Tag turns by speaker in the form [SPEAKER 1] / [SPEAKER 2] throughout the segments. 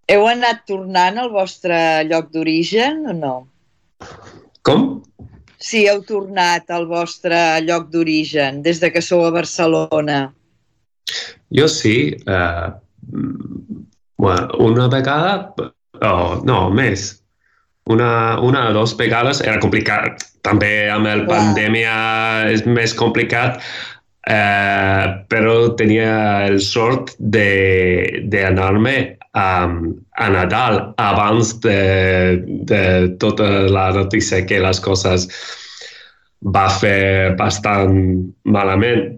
[SPEAKER 1] Heu anat tornant al vostre lloc d'origen o no?
[SPEAKER 2] Com?
[SPEAKER 1] Sí, heu tornat al vostre lloc d'origen des de que sou a Barcelona.
[SPEAKER 2] Jo sí. Una vegada, no, més. Una o dos vegades era complicat. També amb la pandèmia és més complicat, però tenia el sort d'anar-me a Nadal abans de tota la notícia que les coses va fer bastant malament.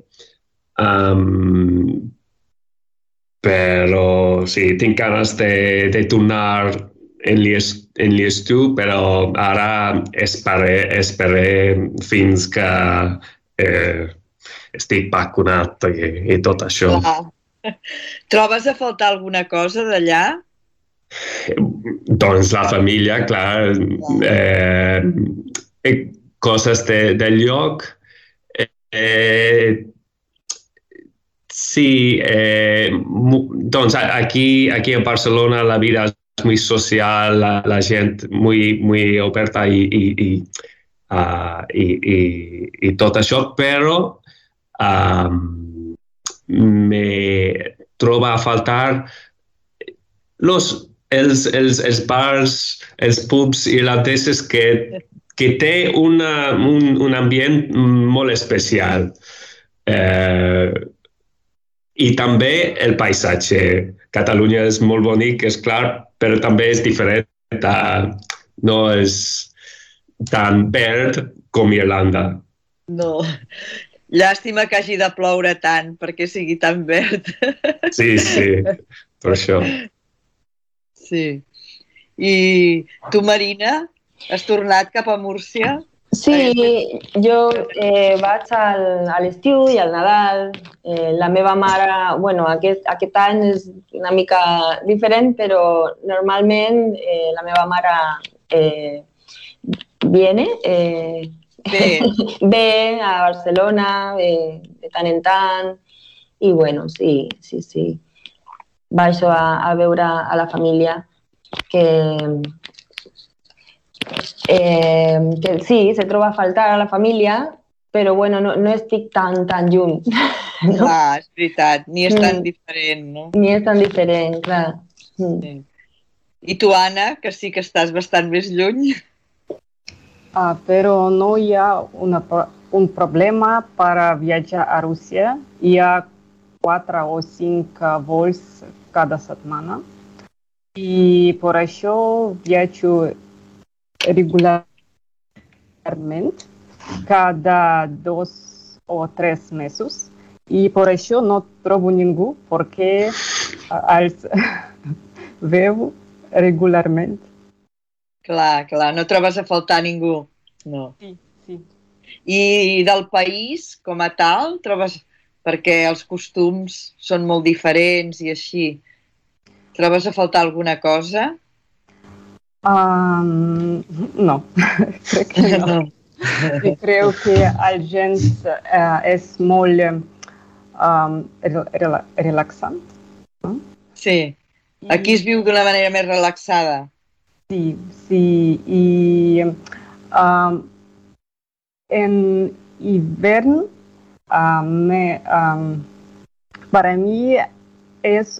[SPEAKER 2] Però sí, tinc ganes de tornar en l'estiu, però ara esperé fins que estic vacunat i tot això.
[SPEAKER 1] Clar. Trobes a faltar alguna cosa d'allà?
[SPEAKER 2] Doncs la família, clar, coses del lloc. Eh, Sí, doncs aquí a Barcelona la vida es muy social, la gente muy oberta y tot això, però me troba a faltar els bars, els pubs irlandesos que té un ambient molt especial. I també el paisatge. Catalunya és molt bonic, és clar, però també és diferent. No és tan verd com Irlanda.
[SPEAKER 1] No. Llàstima que hagi de ploure tant perquè sigui tan verd.
[SPEAKER 2] Sí, per això.
[SPEAKER 1] Sí. I tu, Marina, has tornat cap a Múrcia?
[SPEAKER 3] Sí, jo vaig a l'estiu i al Nadal. La meva mare, bueno, aquest any és una mica diferent, però normalment la meva mare viene, ve a Barcelona de tant en tant i, bueno, sí. Vaig a veure a la família que sí, se troba a faltar a la família, però bueno, no estic tan lluny.
[SPEAKER 1] No? És veritat, ni és tan diferent, no?
[SPEAKER 3] Ni és tan diferent, clar.
[SPEAKER 1] Sí. I tu, Anna, que sí que estàs bastant més lluny?
[SPEAKER 4] Però no hi ha un problema per viatjar a Rússia. Hi ha 4 o 5 vols cada setmana i per això viatjo regularment cada 2 o 3 mesos i per això no trobo ningú perquè els veu regularment.
[SPEAKER 1] Clar, no trobes a faltar ningú. No.
[SPEAKER 4] Sí.
[SPEAKER 1] I del país, com a tal, trobes... perquè els costums són molt diferents i així. Trobes a faltar alguna cosa?
[SPEAKER 4] No, crec que no. I crec que la gent és molt relaxant.
[SPEAKER 1] Sí, aquí es viu d'una manera més relaxada.
[SPEAKER 4] Sí, i en hivern para mí es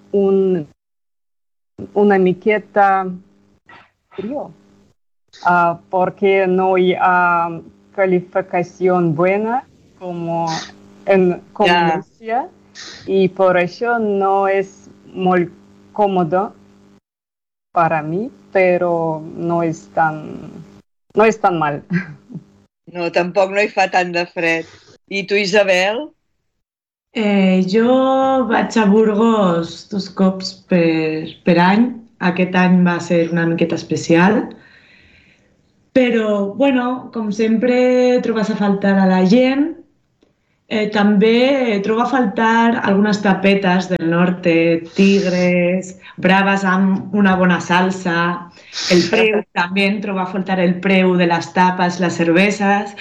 [SPEAKER 4] una miqueta frío, porque no hay calificación buena como en Rusia y por eso no es muy cómodo para mí, pero no es tan mal.
[SPEAKER 1] No, tampoc no hi fa tant de fred. I tu, Isabel?
[SPEAKER 5] Jo vaig a Burgos 2 cops per any. Aquest any va ser una miqueta especial. Però, bueno, com sempre, trobes a faltar a la gent. També trobo a faltar algunes tapetes del nord, tigres, braves amb una bona salsa, el preu, també trobo a faltar el preu de les tapes, les cerveses.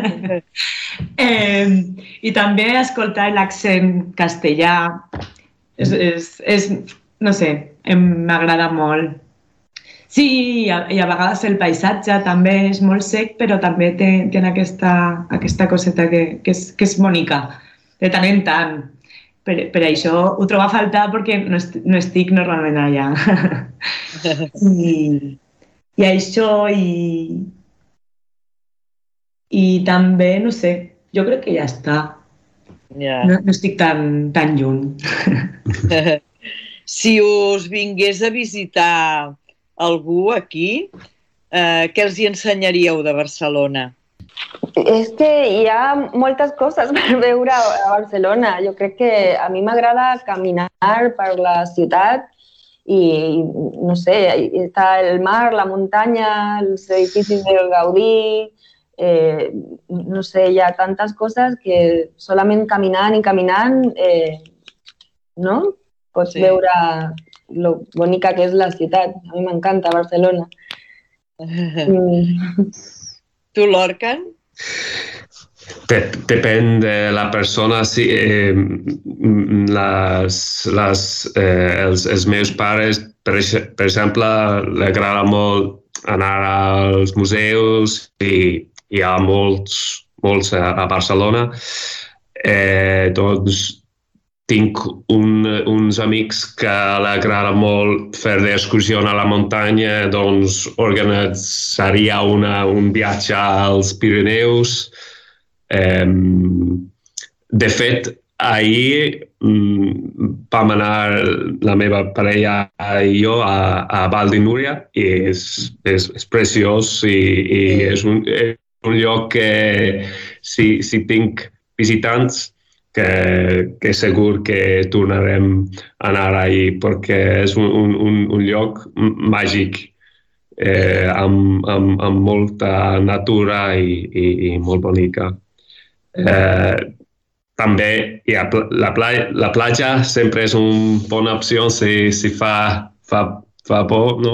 [SPEAKER 5] I també escoltar l'accent castellà, No sé, m'agrada molt. Sí, i a vegades el paisatge també és molt sec, però també té aquesta coseta que és bonica, de tant en tant. Per això ho trobo a faltar perquè no estic normalment allà. I això, i també, no sé, jo crec que ja està. No estic tan lluny.
[SPEAKER 1] Si us vingués a visitar algú aquí, què els hi ensenyaríeu de Barcelona?
[SPEAKER 3] És que hi ha moltes coses per veure a Barcelona. Jo crec que a mi m'agrada caminar per la ciutat i, no sé, està el mar, la muntanya, els edificis del Gaudí, no sé, hi ha tantes coses que solament caminant i caminant, no? Pots veure lo bonica que és la ciutat. A mi m'encanta Barcelona.
[SPEAKER 1] Tu, Lorcan?
[SPEAKER 2] Depèn de la persona. Sí, els meus pares, per exemple, li agrada molt anar als museus i hi ha molts a Barcelona. Doncs tinc uns amics que li agrada molt fer d'excursió a la muntanya, doncs organitzaria un viatge als Pirineus. De fet, ahir vam anar la meva parella i jo a Val de Núria i és preciós i és un lloc que si tinc visitants que segur que tornarem a anar ahir perquè és un lloc màgic amb molta natura i molt bonica. També la platja sempre és una bona opció si fa por, no?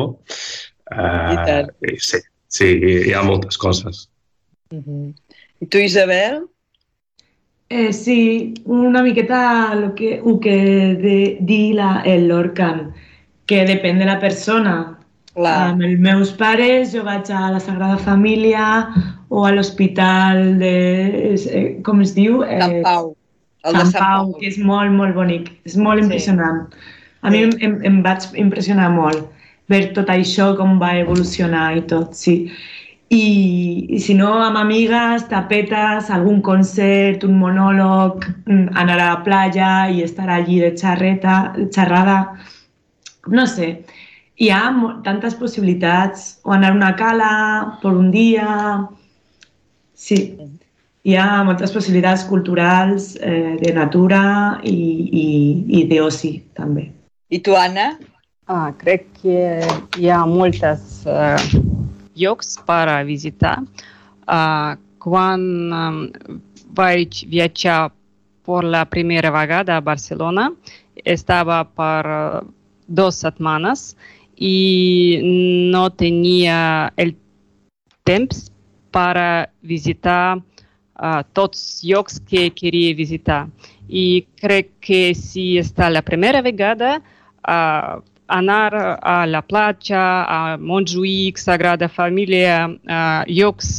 [SPEAKER 2] Sí, hi ha moltes coses.
[SPEAKER 1] I tu, Isabel?
[SPEAKER 5] Sí, una miqueta el que diu el Lorcan, que depèn de la persona. Amb els meus pares jo vaig a la Sagrada Família o a l'hospital de... com es diu?
[SPEAKER 1] Sant Pau.
[SPEAKER 5] Sant Pau, que és molt, molt bonic. És molt impressionant. A mi em vaig impressionar molt ver tot això, com va evolucionar i tot, sí. I si no, amb amigues, tapetes, algun concert, un monòleg, anar a la platja i estar allí de xerrada, no sé. Hi ha tantes possibilitats, o anar a una cala per un dia, sí. Hi ha moltes possibilitats culturals, de natura i d'oci, també.
[SPEAKER 1] I tu, Anna?
[SPEAKER 4] Crec que hi ha moltes llocs per visitar. Quan vaig viatjar per la primera vegada a Barcelona, estava per 2 setmanes i no tenia el temps per visitar tots els llocs que queria visitar. I crec que si està la primera vegada, anar a la platja, a Montjuïc, Sagrada Família, llocs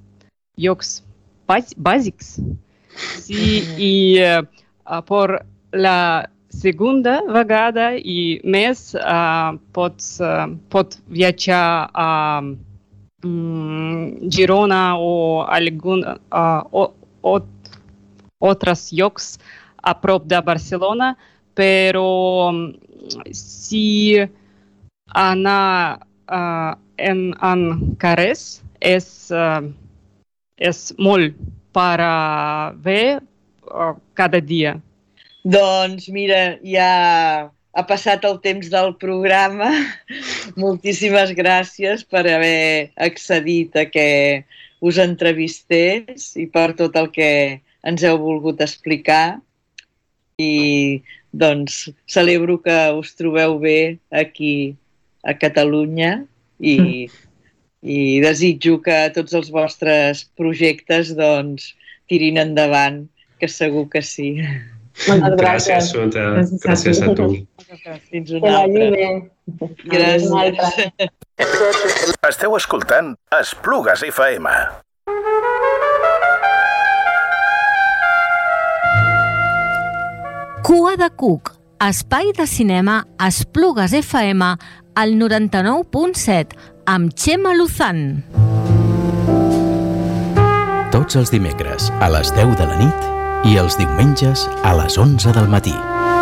[SPEAKER 4] bàsics. Sí, i per la segunda vegada i més pot viatjar a Girona o algun altres llocs a prop de Barcelona, però si anar en carrers és molt per ver cada dia.
[SPEAKER 1] Doncs mira, ja ha passat el temps del programa. Moltíssimes gràcies per haver accedit a que us entrevistés i per tot el que ens heu volgut explicar. I doncs celebro que us trobeu bé aquí a Catalunya i desitjo que tots els vostres projectes doncs tirin endavant, que segur que sí.
[SPEAKER 3] Moltes gràcies.
[SPEAKER 2] Gràcies a tu.
[SPEAKER 1] Fins
[SPEAKER 3] Que
[SPEAKER 1] una
[SPEAKER 3] vagi
[SPEAKER 1] altra.
[SPEAKER 3] bé.
[SPEAKER 1] Gràcies.
[SPEAKER 6] Esteu escoltant Esplugues FM.
[SPEAKER 7] Cua de Cuc, espai de cinema Esplugues FM al 99.7 amb Txema Luzán.
[SPEAKER 8] Tots els dimecres a les 10 de la nit i els diumenges a les 11 del matí.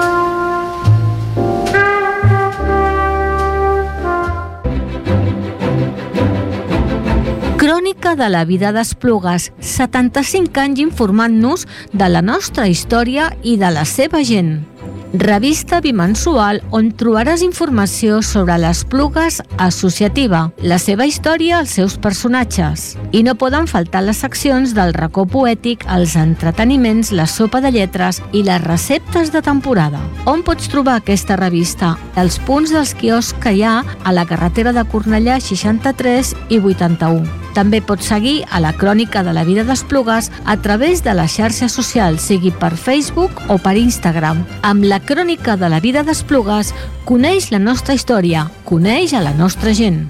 [SPEAKER 7] Crònica de la vida d'Esplugues, 75 anys informant-nos de la nostra història i de la seva gent. Revista bimensual on trobaràs informació sobre l'Esplugues associativa, la seva història, els seus personatges. I no poden faltar les seccions del racó poètic, els entreteniments, la sopa de lletres i les receptes de temporada. On pots trobar aquesta revista? Els punts dels quioscs que hi ha a la carretera de Cornellà 63 i 81. També pots seguir a la Crònica de la vida d'Esplugues a través de les xarxes socials, sigui per Facebook o per Instagram. Amb la Crònica de la vida d'Esplugues, coneix la nostra història, coneix a la nostra gent.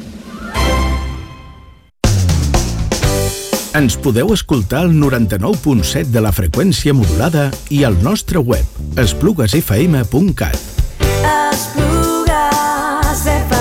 [SPEAKER 6] Ens podeu escoltar al 99.7 de la freqüència modulada i al nostre web, espluguesfm.cat.
[SPEAKER 9] Esplugues FM.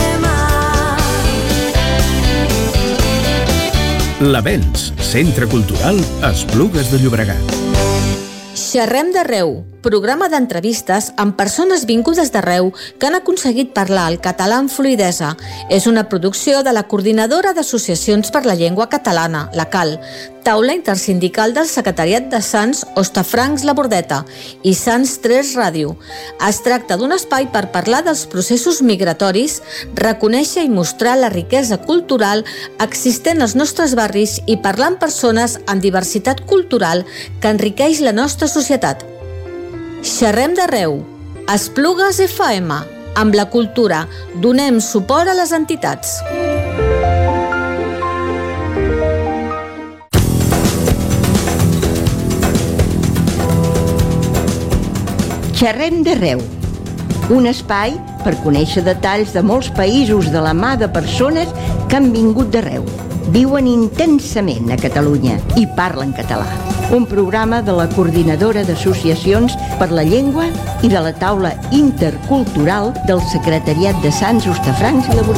[SPEAKER 6] L'Avens, Centre Cultural Esplugues de Llobregat.
[SPEAKER 7] Xerrem d'arreu, programa d'entrevistes amb persones vingudes d'arreu que han aconseguit parlar el català amb fluïdesa. És una producció de la Coordinadora d'Associacions per la Llengua Catalana, la CAL, taula intersindical del Secretariat de Sants Hostafrancs La Bordeta i Sants 3 Ràdio. Es tracta d'un espai per parlar dels processos migratoris, reconèixer i mostrar la riquesa cultural existent als nostres barris i parlar amb persones amb diversitat cultural que enriqueix la nostra societat. Xerrem d'arreu. Esplugues FM. Amb la cultura donem suport a les entitats.
[SPEAKER 10] Xerrem d'arreu. Un espai per conèixer detalls de molts països de la mà de persones que han vingut d'arreu. Viuen intensament a Catalunya i parlen català. Un programa de la Coordinadora d'Associacions per la Llengua i de la taula intercultural del Secretariat de Sants Hostafrancs i La Bordeta.